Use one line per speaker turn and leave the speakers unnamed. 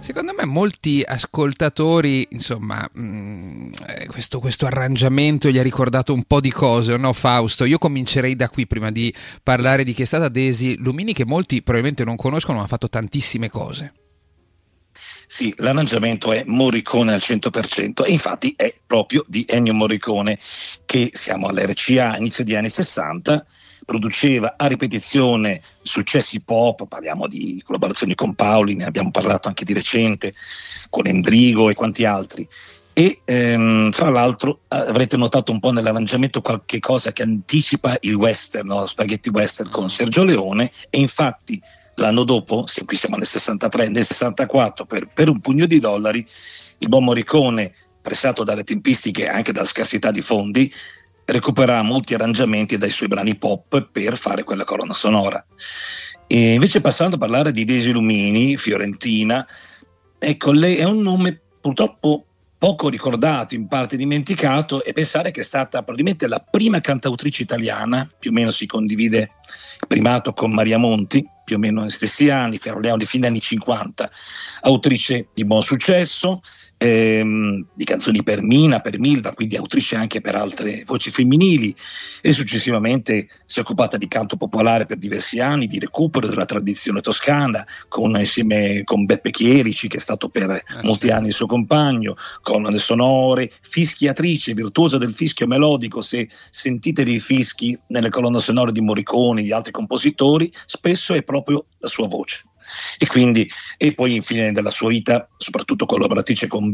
Secondo me molti ascoltatori, insomma, questo arrangiamento gli ha ricordato un po' di cose, no Fausto? Io comincerei da qui prima di parlare di chi è stata Daisy Lumini, che molti probabilmente non conoscono, ma ha fatto tantissime cose.
Sì, l'arrangiamento è Morricone al 100% e infatti è proprio di Ennio Morricone, che siamo all'RCA inizio degli anni 60, produceva a ripetizione successi pop, parliamo di collaborazioni con Paoli, ne abbiamo parlato anche di recente, con Endrigo e quanti altri. E fra l'altro avrete notato un po' nell'arrangiamento qualche cosa che anticipa il western, no? Spaghetti western con Sergio Leone, e infatti l'anno dopo, qui siamo nel 63, nel 64, per un pugno di dollari, il buon Morricone, pressato dalle tempistiche e anche dalla scarsità di fondi, recupera molti arrangiamenti dai suoi brani pop per fare quella colonna sonora. E invece, passando a parlare di Daisy Lumini, fiorentina, ecco, lei è un nome purtroppo poco ricordato, in parte dimenticato, e pensare che è stata probabilmente la prima cantautrice italiana, più o meno si condivide il primato con Maria Monti, più o meno negli stessi anni, parliamo di fine anni 50, autrice di buon successo, di canzoni per Mina, per Milva, quindi autrice anche per altre voci femminili, e successivamente si è occupata di canto popolare per diversi anni, di recupero della tradizione toscana, insieme con Beppe Chierici, che è stato per molti anni il suo compagno, colonne sonore, fischiatrice, virtuosa del fischio melodico. Se sentite dei fischi nelle colonne sonore di Morricone, di altri compositori, spesso è proprio la sua voce. E poi infine della sua vita, soprattutto collaboratrice con